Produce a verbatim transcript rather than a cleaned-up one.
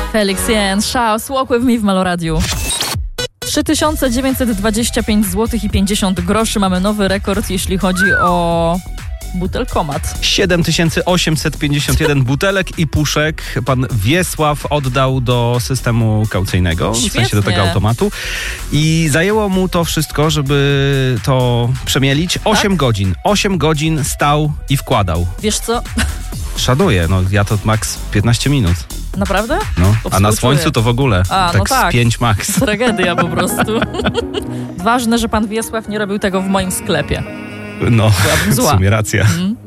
Felix Jen, Shouse, Walk With Me w Meloradiu. trzy tysiące dziewięćset dwadzieścia pięć złotych i pięćdziesiąt groszy. Mamy nowy rekord, jeśli chodzi o butelkomat. siedem tysięcy osiemset pięćdziesiąt jeden butelek i puszek pan Wiesław oddał do systemu kaucyjnego, w sensie do tego automatu. I zajęło mu to wszystko, żeby to przemielić. osiem Tak? godzin. osiem godzin stał i wkładał. Wiesz co? Szanuję, no ja to max piętnaście minut. Naprawdę? No, a na słońcu to w ogóle. A, tak no tak. z pięć max. Tragedia po prostu. Ważne, że pan Wiesław nie robił tego w moim sklepie. No, Byłabym w zła. sumie racja. Mm.